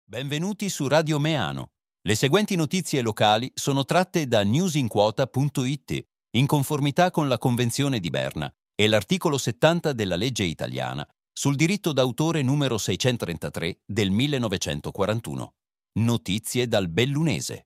Benvenuti su Radio Meano. Le seguenti notizie locali sono tratte da newsinquota.it in conformità con la Convenzione di Berna e l'articolo 70 della legge italiana sul diritto d'autore numero 633 del 1941. Notizie dal Bellunese.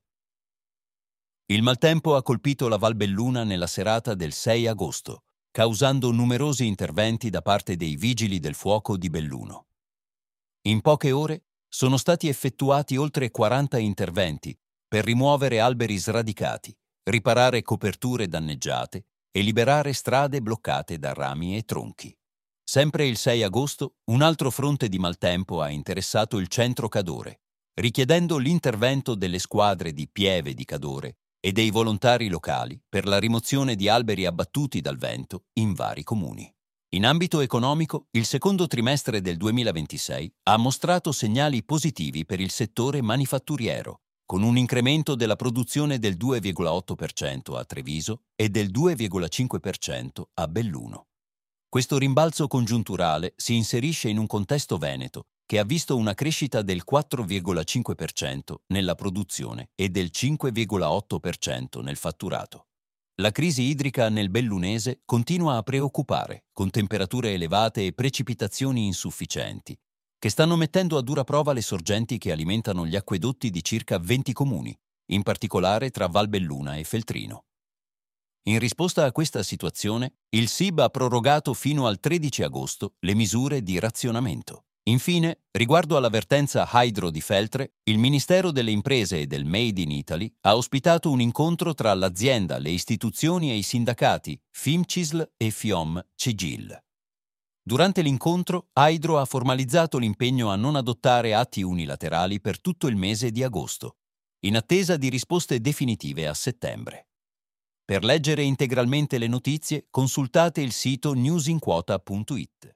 Il maltempo ha colpito la Val Belluna nella serata del 6 agosto, causando numerosi interventi da parte dei Vigili del Fuoco di Belluno. In poche ore sono stati effettuati oltre 40 interventi per rimuovere alberi sradicati, riparare coperture danneggiate e liberare strade bloccate da rami e tronchi. Sempre il 6 agosto, un altro fronte di maltempo ha interessato il centro Cadore, richiedendo l'intervento delle squadre di Pieve di Cadore e dei volontari locali per la rimozione di alberi abbattuti dal vento in vari comuni. In ambito economico, il secondo trimestre del 2026 ha mostrato segnali positivi per il settore manifatturiero, con un incremento della produzione del 2,8% a Treviso e del 2,5% a Belluno. Questo rimbalzo congiunturale si inserisce in un contesto veneto che ha visto una crescita del 4,5% nella produzione e del 5,8% nel fatturato. La crisi idrica nel Bellunese continua a preoccupare, con temperature elevate e precipitazioni insufficienti, che stanno mettendo a dura prova le sorgenti che alimentano gli acquedotti di circa 20 comuni, in particolare tra Val Belluna e Feltrino. In risposta a questa situazione, il SIB ha prorogato fino al 13 agosto le misure di razionamento. Infine, riguardo all'avvertenza Hydro di Feltre, il Ministero delle Imprese e del Made in Italy ha ospitato un incontro tra l'azienda, le istituzioni e i sindacati FIMCISL e FIOM CEGIL. Durante l'incontro, Hydro ha formalizzato l'impegno a non adottare atti unilaterali per tutto il mese di agosto, in attesa di risposte definitive a settembre. Per leggere integralmente le notizie, consultate il sito newsinquota.it.